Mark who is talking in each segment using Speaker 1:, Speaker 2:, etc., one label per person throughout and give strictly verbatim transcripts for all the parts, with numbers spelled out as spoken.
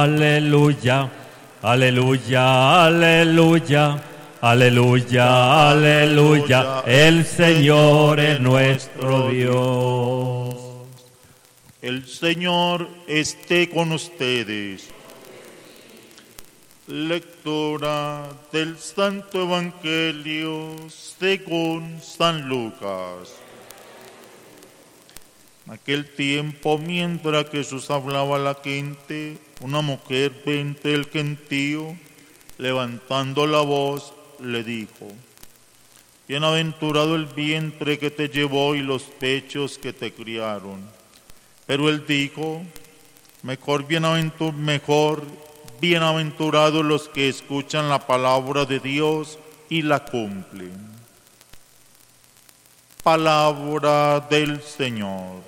Speaker 1: Aleluya, aleluya, aleluya, aleluya, aleluya, el Señor es nuestro Dios.
Speaker 2: El Señor esté con ustedes. Lectura del Santo Evangelio según San Lucas. En aquel tiempo, mientras Jesús hablaba a la gente, una mujer de entre el gentío, levantando la voz, le dijo: Bienaventurado el vientre que te llevó y los pechos que te criaron. Pero él dijo: Mejor bienaventur, mejor bienaventurados los que escuchan la palabra de Dios y la cumplen. Palabra del Señor.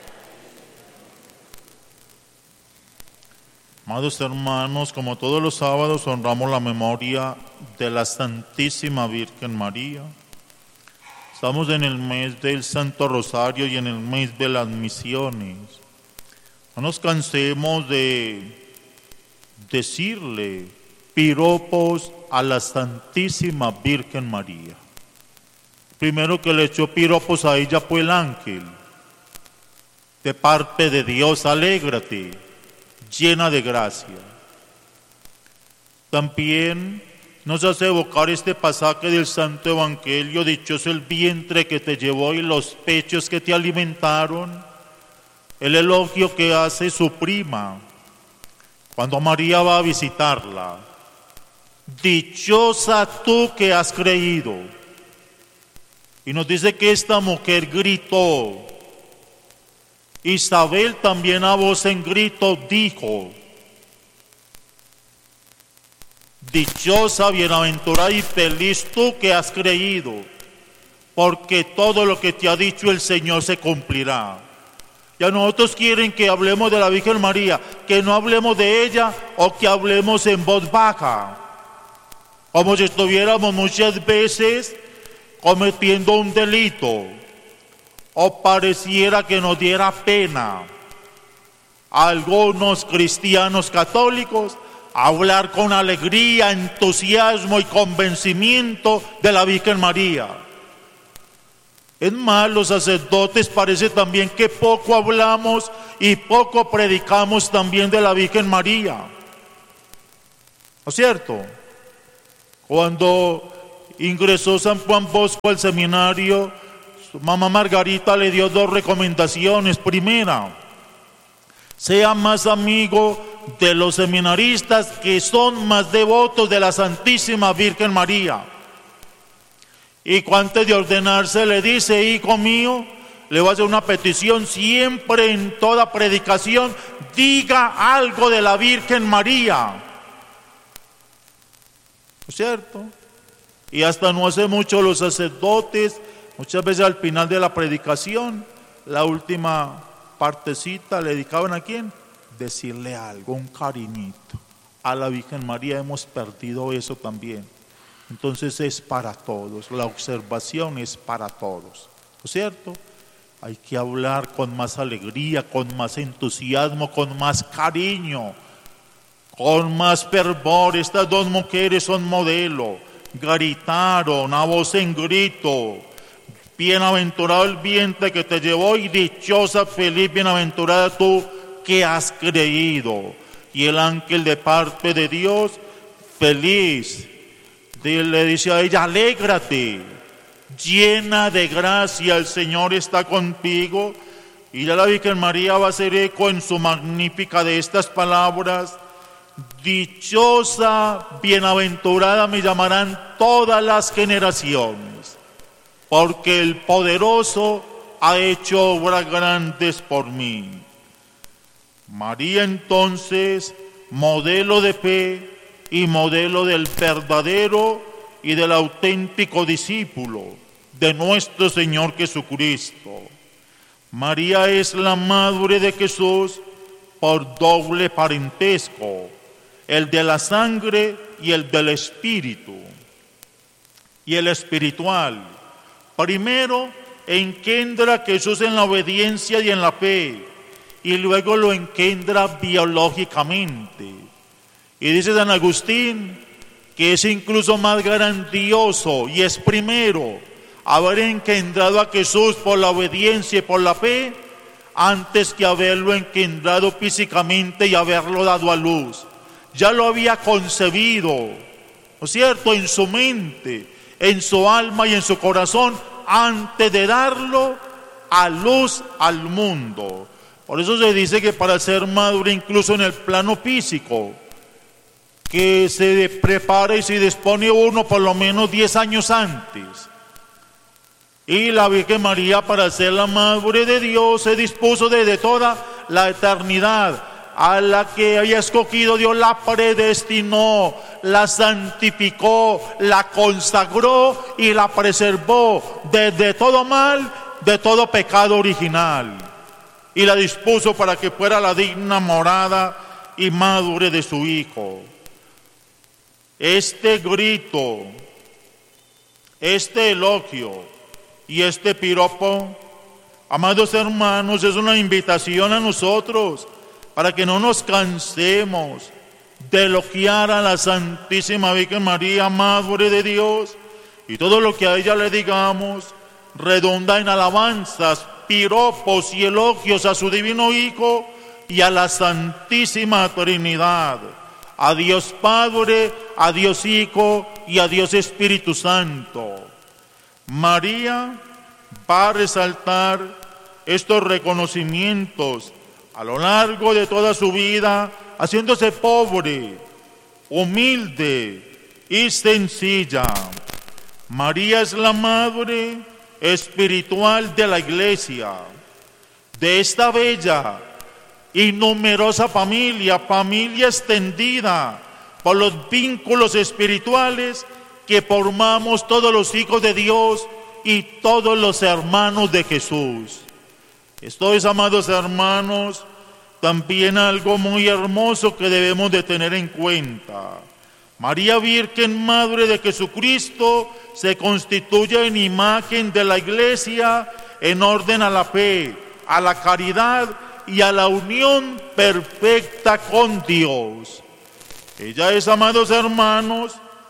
Speaker 2: Amados hermanos, como todos los sábados honramos la memoria de la Santísima Virgen María. Estamos en el mes del Santo Rosario y en el mes de las misiones. No nos cansemos de decirle piropos a la Santísima Virgen María. Primero que le echó piropos a ella fue el ángel. De parte de Dios, alégrate, llena de gracia. También nos hace evocar este pasaje del Santo Evangelio: dichoso el vientre que te llevó y los pechos que te alimentaron. El elogio que hace su prima cuando María va a visitarla: dichosa tú que has creído. Y nos dice que esta mujer gritó. Isabel también a voz en grito dijo: dichosa, bienaventurada y feliz tú que has creído, porque todo lo que te ha dicho el Señor se cumplirá. Y a nosotros quieren que hablemos de la Virgen María, que no hablemos de ella o que hablemos en voz baja, como si estuviéramos muchas veces cometiendo un delito, o pareciera que nos diera pena a algunos cristianos católicos hablar con alegría, entusiasmo y convencimiento de la Virgen María. Es más, los sacerdotes parece también que poco hablamos y poco predicamos también de la Virgen María. ¿No es cierto? Cuando ingresó San Juan Bosco al seminario, su mamá Margarita le dio dos recomendaciones. Primera, sea más amigo de los seminaristas que son más devotos de la Santísima Virgen María. Y cuando antes de ordenarse le dice: hijo mío, le voy a hacer una petición, siempre en toda predicación diga algo de la Virgen María. ¿No es cierto? Y hasta no hace mucho los sacerdotes, muchas veces al final de la predicación, la última partecita, le dedicaban ¿a quién? Decirle algo, un cariñito. A la Virgen María hemos perdido eso también. Entonces es para todos, la observación es para todos, ¿no es cierto? Hay que hablar con más alegría, con más entusiasmo, con más cariño, con más fervor. Estas dos mujeres son modelo, gritaron a voz en grito: bienaventurado el vientre que te llevó y dichosa, feliz, bienaventurada tú que has creído. Y el ángel de parte de Dios, feliz, le dice a ella: alégrate, llena de gracia, el Señor está contigo. Y ya la Virgen María va a hacer eco en su magnífica de estas palabras: dichosa, bienaventurada me llamarán todas las generaciones, porque el poderoso ha hecho obras grandes por mí. María entonces, modelo de fe y modelo del verdadero y del auténtico discípulo de nuestro Señor Jesucristo. María es la madre de Jesús por doble parentesco, el de la sangre y el del espíritu. Y el espiritual, primero engendra a Jesús en la obediencia y en la fe, y luego lo engendra biológicamente. Y dice San Agustín que es incluso más grandioso y es primero haber engendrado a Jesús por la obediencia y por la fe, antes que haberlo engendrado físicamente y haberlo dado a luz. Ya lo había concebido, ¿no es cierto?, en su mente, en su alma y en su corazón, antes de darlo a luz al mundo. Por eso se dice que para ser madre, incluso en el plano físico, que se prepara y se dispone uno por lo menos diez años antes. Y la Virgen María, para ser la madre de Dios, se dispuso desde toda la eternidad. A la que había escogido, Dios la predestinó, la santificó, la consagró y la preservó desde todo mal, de todo pecado original. Y la dispuso para que fuera la digna morada y madre de su Hijo. Este grito, este elogio y este piropo, amados hermanos, es una invitación a nosotros para que no nos cansemos de elogiar a la Santísima Virgen María, Madre de Dios, y todo lo que a ella le digamos redunda en alabanzas, piropos y elogios a su divino Hijo y a la Santísima Trinidad, a Dios Padre, a Dios Hijo y a Dios Espíritu Santo. María va a resaltar estos reconocimientos a lo largo de toda su vida, haciéndose pobre, humilde y sencilla. María es la madre espiritual de la Iglesia, de esta bella y numerosa familia, familia extendida por los vínculos espirituales que formamos todos los hijos de Dios y todos los hermanos de Jesús. Esto es, amados hermanos, también algo muy hermoso que debemos de tener en cuenta. María Virgen, Madre de Jesucristo, se constituye en imagen de la Iglesia en orden a la fe, a la caridad y a la unión perfecta con Dios. Ella es, amados hermanos,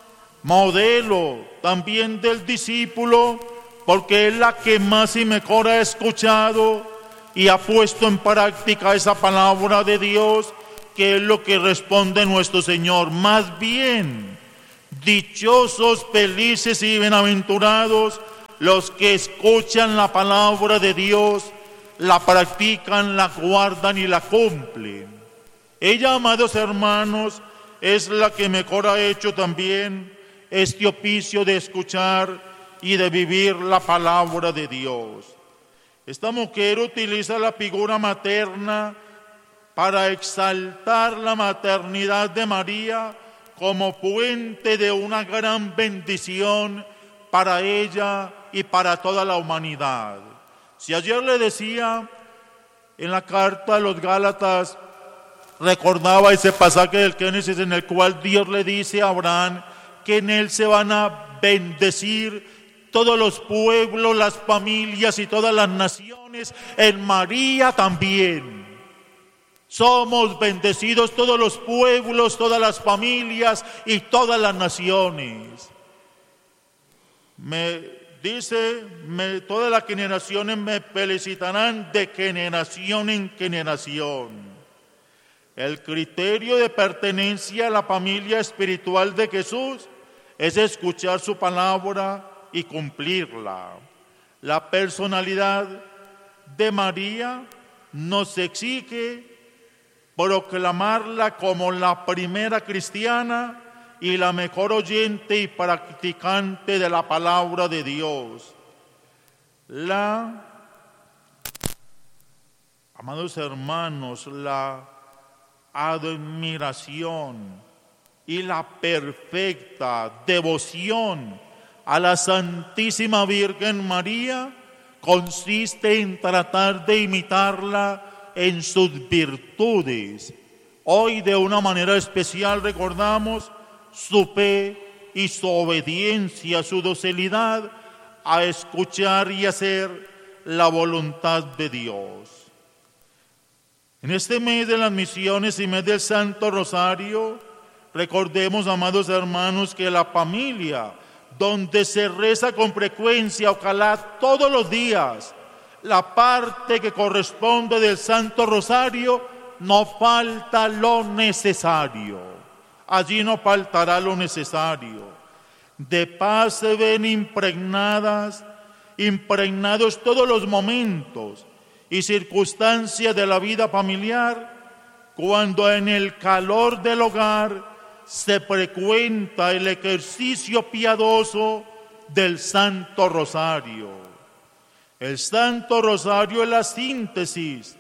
Speaker 2: modelo también del discípulo, porque es la que más y mejor ha escuchado y ha puesto en práctica esa palabra de Dios, que es lo que responde nuestro Señor. Más bien, dichosos, felices y bienaventurados los que escuchan la palabra de Dios, la practican, la guardan y la cumplen. Ella, amados hermanos, es la que mejor ha hecho también este oficio de escuchar y de vivir la palabra de Dios. Esta mujer utiliza la figura materna para exaltar la maternidad de María como fuente de una gran bendición para ella y para toda la humanidad. Si ayer le decía en la carta a los Gálatas, recordaba ese pasaje del Génesis en el cual Dios le dice a Abraham que en él se van a bendecir todos los pueblos, las familias y todas las naciones, en María también. Somos bendecidos todos los pueblos, todas las familias y todas las naciones. Me dice, me, todas las generaciones me felicitarán de generación en generación. El criterio de pertenencia a la familia espiritual de Jesús es escuchar su palabra y cumplirla. La personalidad de María nos exige proclamarla como la primera cristiana y la mejor oyente y practicante de la palabra de Dios. La, amados hermanos, la admiración y la perfecta devoción a la Santísima Virgen María consiste en tratar de imitarla en sus virtudes. Hoy, de una manera especial, recordamos su fe y su obediencia, su docilidad a escuchar y hacer la voluntad de Dios. En este mes de las misiones y mes del Santo Rosario, Recordemos, amados hermanos, que la familia, donde se reza con frecuencia, ojalá todos los días, la parte que corresponde del Santo Rosario, no falta lo necesario. Allí no faltará lo necesario. De paz se ven impregnadas, impregnados todos los momentos y circunstancias de la vida familiar, cuando en el calor del hogar se frecuenta el ejercicio piadoso del Santo Rosario. El Santo Rosario es la síntesis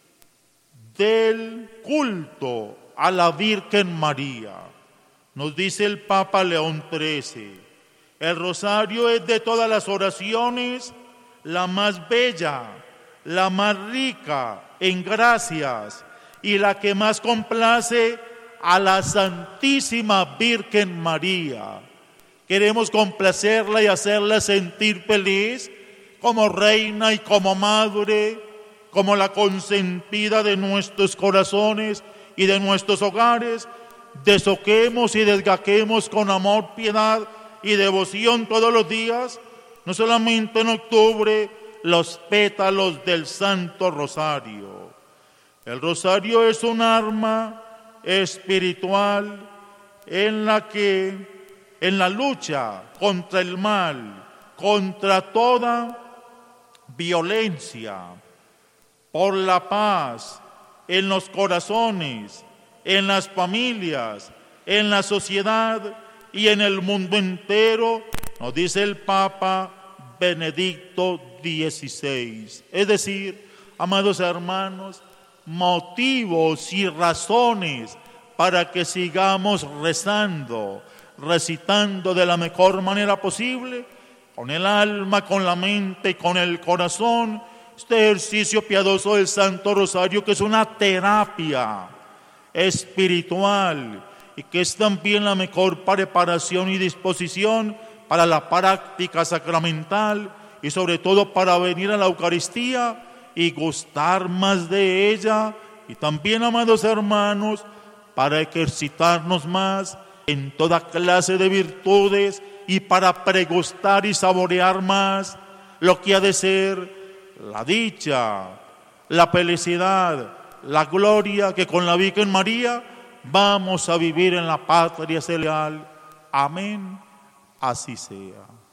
Speaker 2: del culto a la Virgen María. Nos dice el Papa León trece, el rosario es de todas las oraciones la más bella, la más rica en gracias y la que más complace a la Santísima Virgen María. Queremos complacerla y hacerla sentir feliz como reina y como madre, como la consentida de nuestros corazones y de nuestros hogares. Desoquemos y desgaquemos con amor, piedad y devoción todos los días, no solamente en octubre, los pétalos del Santo Rosario. El rosario es un arma espiritual en la que, en la lucha contra el mal, contra toda violencia, por la paz en los corazones, en las familias, en la sociedad y en el mundo entero, nos dice el Papa Benedicto dieciséis. Es decir, amados hermanos, motivos y razones para que sigamos rezando, recitando de la mejor manera posible, con el alma, con la mente y con el corazón, este ejercicio piadoso del Santo Rosario, que es una terapia espiritual y que es también la mejor preparación y disposición para la práctica sacramental y sobre todo para venir a la Eucaristía y gustar más de ella, y también, amados hermanos, para ejercitarnos más en toda clase de virtudes y para pregustar y saborear más lo que ha de ser la dicha, la felicidad, la gloria que con la Virgen María vamos a vivir en la patria celestial. Amén. Así sea.